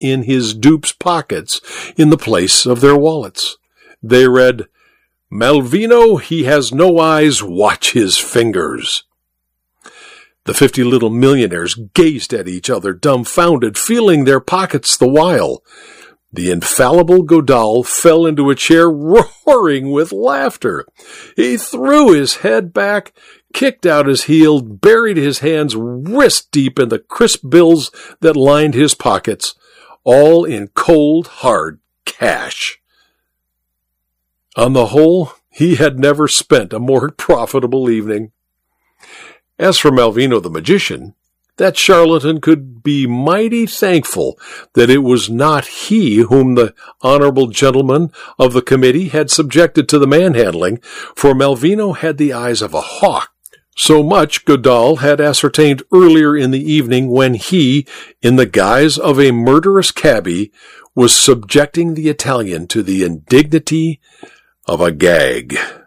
in his dupe's pockets in the place of their wallets. They read, "Malvino, he has no eyes, watch his fingers." The 50 little millionaires gazed at each other, dumbfounded, feeling their pockets the while. The infallible Godal fell into a chair, roaring with laughter. He threw his head back, kicked out his heel, buried his hands wrist-deep in the crisp bills that lined his pockets, all in cold, hard cash. On the whole, he had never spent a more profitable evening. As for Malvino the magician, that charlatan could be mighty thankful that it was not he whom the honorable gentlemen of the committee had subjected to the manhandling, for Malvino had the eyes of a hawk. So much Godal had ascertained earlier in the evening when he, in the guise of a murderous cabby, was subjecting the Italian to the indignity of a gag.